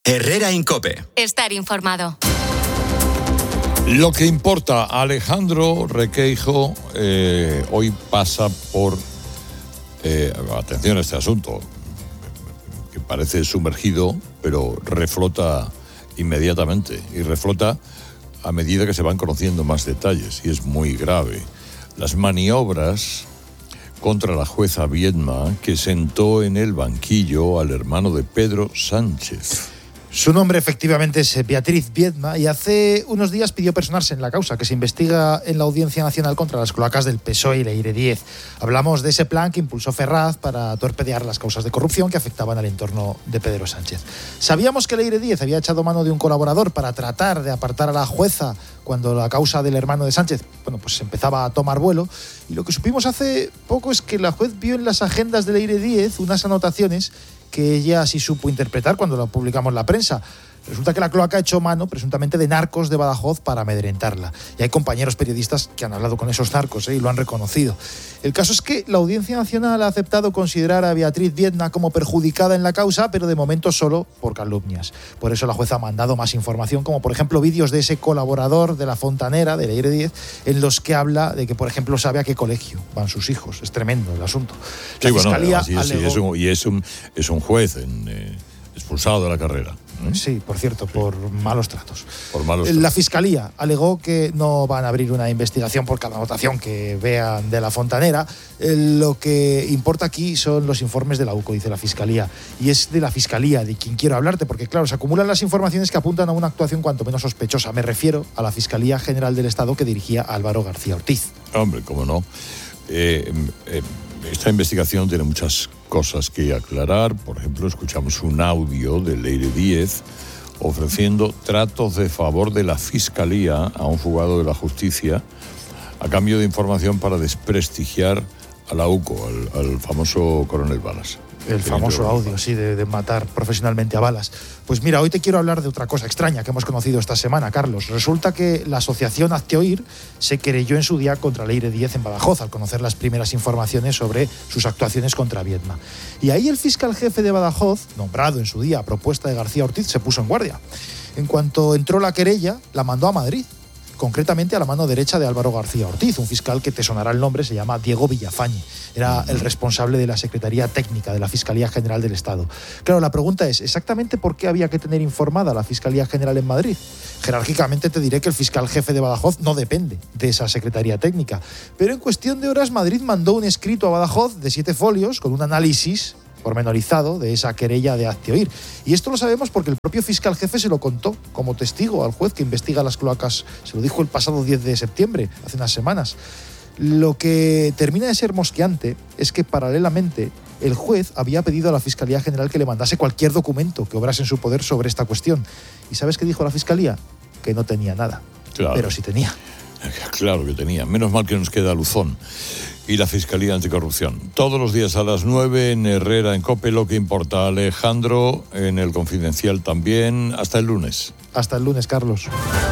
Herrera Incope. Estar informado. Lo que importa, Alejandro Requeijo hoy pasa por... atención a este asunto, que parece sumergido, pero reflota inmediatamente. Y reflota a medida que se van conociendo más detalles, y es muy grave. Las maniobras contra la jueza Viedma, que sentó en el banquillo al hermano de Pedro Sánchez. Su nombre efectivamente es Beatriz Viedma y hace unos días pidió personarse en la causa que se investiga en la Audiencia Nacional contra las cloacas del PSOE y Leire Díez. Hablamos de ese plan que impulsó Ferraz para torpedear las causas de corrupción que afectaban al entorno de Pedro Sánchez. Sabíamos que Leire Díez había echado mano de un colaborador para tratar de apartar a la jueza cuando la causa del hermano de Sánchez, pues empezaba a tomar vuelo, y lo que supimos hace poco es que la juez vio en las agendas de Leire Díez unas anotaciones que ella sí supo interpretar cuando lo publicamos en la prensa. Resulta que la cloaca ha hecho mano, presuntamente, de narcos de Badajoz para amedrentarla. Y hay compañeros periodistas que han hablado con esos narcos y lo han reconocido. El caso es que la Audiencia Nacional ha aceptado considerar a Beatriz Viedma como perjudicada en la causa, pero de momento solo por calumnias. Por eso la jueza ha mandado más información, como por ejemplo vídeos de ese colaborador de la Fontanera, de Leire Díez, en los que habla de que, por ejemplo, sabe a qué colegio van sus hijos. Es tremendo el asunto. La Fiscalía alegó... es un juez expulsado de la carrera. Sí, por cierto, por malos tratos. La Fiscalía alegó que no van a abrir una investigación por cada anotación que vean de la Fontanera. Lo que importa aquí son los informes de la UCO, dice la Fiscalía. Y es de la Fiscalía de quien quiero hablarte, porque claro, se acumulan las informaciones que apuntan a una actuación cuanto menos sospechosa. Me refiero a la Fiscalía General del Estado que dirigía Álvaro García Ortiz. Hombre, cómo no. Esta investigación tiene muchas cosas que aclarar. Por ejemplo, escuchamos un audio de Leire Díez ofreciendo tratos de favor de la Fiscalía a un fugado de la justicia a cambio de información para desprestigiar a la UCO, al famoso coronel Balas. El famoso audio, sí, de matar profesionalmente a balas. Pues mira, hoy te quiero hablar de otra cosa extraña que hemos conocido esta semana, Carlos. Resulta que la asociación Hazte Oír se querelló en su día contra Leire Díez en Badajoz al conocer las primeras informaciones sobre sus actuaciones contra Viedma. Y ahí el fiscal jefe de Badajoz, nombrado en su día a propuesta de García Ortiz, se puso en guardia. En cuanto entró la querella, la mandó a Madrid, concretamente a la mano derecha de Álvaro García Ortiz, un fiscal que te sonará el nombre, se llama Diego Villafañe. Era el responsable de la Secretaría Técnica de la Fiscalía General del Estado. Claro, la pregunta es, ¿exactamente por qué había que tener informada la Fiscalía General en Madrid? Jerárquicamente te diré que el fiscal jefe de Badajoz no depende de esa Secretaría Técnica, pero en cuestión de horas Madrid mandó un escrito a Badajoz de 7 folios con un análisis pormenorizado de esa querella de Hazte Oír. Y esto lo sabemos porque el propio fiscal jefe se lo contó como testigo al juez que investiga las cloacas. Se lo dijo el pasado 10 de septiembre, hace unas semanas. Lo que termina de ser mosqueante es que paralelamente el juez había pedido a la Fiscalía General que le mandase cualquier documento que obrase en su poder sobre esta cuestión. ¿Y sabes qué dijo la Fiscalía? Que no tenía nada. Claro. Pero sí tenía. Claro que tenía. Menos mal que nos queda Luzón y la Fiscalía Anticorrupción. Todos los días a las 9 en Herrera, en COPE, lo que importa. Alejandro, en El Confidencial también. Hasta el lunes. Hasta el lunes, Carlos.